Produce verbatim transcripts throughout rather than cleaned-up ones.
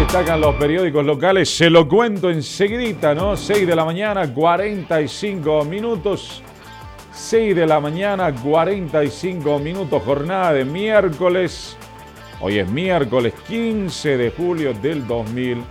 destacan los periódicos locales, se lo cuento enseguidita, ¿no? seis de la mañana, cuarenta y cinco minutos. seis de la mañana, cuarenta y cinco minutos, jornada de miércoles. Hoy es miércoles quince de julio del dos mil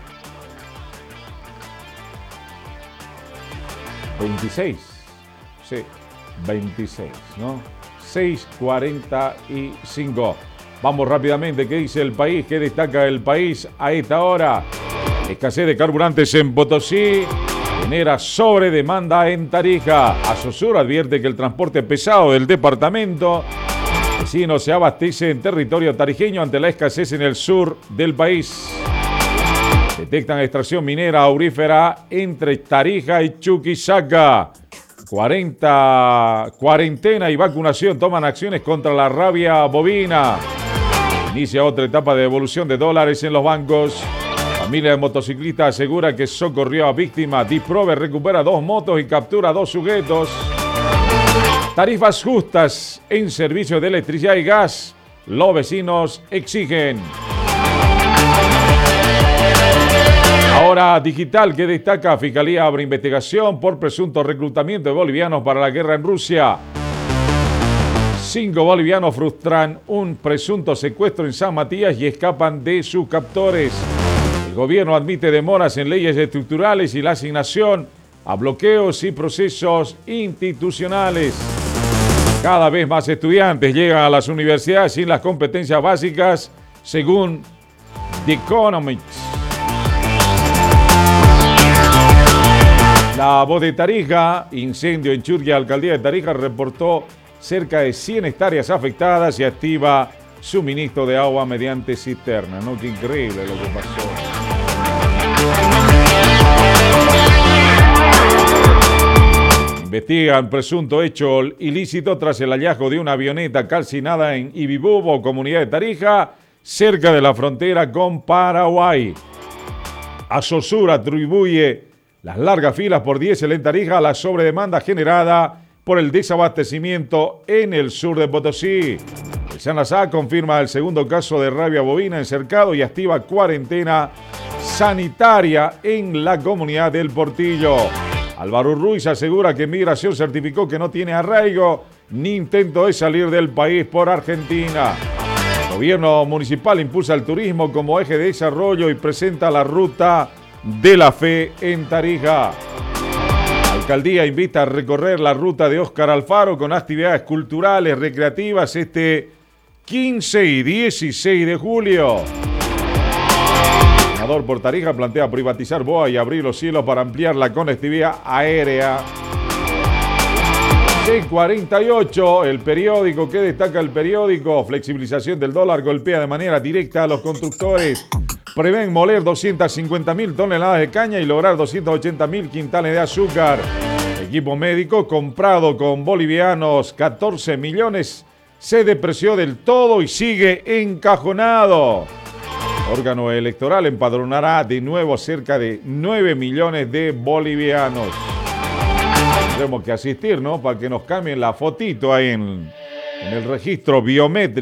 veintiséis. Sí, veintiséis, ¿no? seis cuarenta y cinco. Vamos rápidamente, ¿qué dice el país? ¿Qué destaca el país a esta hora? Escasez de carburantes en Potosí genera sobredemanda en Tarija. Asosur advierte que el transporte pesado del departamento vecino se abastece en territorio tarijeño ante la escasez en el sur del país. Detectan extracción minera aurífera entre Tarija y Chuquisaca. cuarenta, cuarentena y vacunación toman acciones contra la rabia bovina. Inicia otra etapa de devolución de dólares en los bancos. Familia de motociclistas asegura que socorrió a víctimas. Disprove recupera dos motos y captura dos sujetos. Tarifas justas en servicios de electricidad y gas. Los vecinos exigen. Ahora digital, que destaca: Fiscalía abre investigación por presunto reclutamiento de bolivianos para la guerra en Rusia. Cinco bolivianos frustran un presunto secuestro en San Matías y escapan de sus captores. El gobierno admite demoras en leyes estructurales y la asignación a bloqueos y procesos institucionales. Cada vez más estudiantes llegan a las universidades sin las competencias básicas, según The Economics. La Voz de Tarija, incendio en Churria, alcaldía de Tarija, reportó cerca de cien hectáreas afectadas y activa suministro de agua mediante cisterna. ¿No? Qué increíble lo que pasó. Investigan presunto hecho ilícito tras el hallazgo de una avioneta calcinada en Ibibubo, comunidad de Tarija, cerca de la frontera con Paraguay. Asosur atribuye las largas filas por diésel en Tarija a la sobredemanda generada por el desabastecimiento en el sur de Potosí. El SENASA confirma el segundo caso de rabia bovina en Cercado y activa cuarentena sanitaria en la comunidad del Portillo. Álvaro Ruiz asegura que Migración certificó que no tiene arraigo ni intento de salir del país por Argentina. El gobierno municipal impulsa el turismo como eje de desarrollo y presenta la ruta de la fe en Tarija. La alcaldía invita a recorrer la ruta de Óscar Alfaro con actividades culturales, recreativas este quince y dieciséis de julio. El senador por Tarija plantea privatizar B O A y abrir los cielos para ampliar la conectividad aérea. seis cuarenta y ocho, el periódico, ¿qué destaca el periódico? Flexibilización del dólar golpea de manera directa a los constructores. Prevén moler doscientas cincuenta mil toneladas de caña y lograr doscientos ochenta mil quintales de azúcar. Equipo médico comprado con bolivianos, catorce millones, se depreció del todo y sigue encajonado. Órgano electoral empadronará de nuevo cerca de nueve millones de bolivianos. Tendremos que asistir, ¿no? Para que nos cambien la fotito ahí en, en el registro biométrico.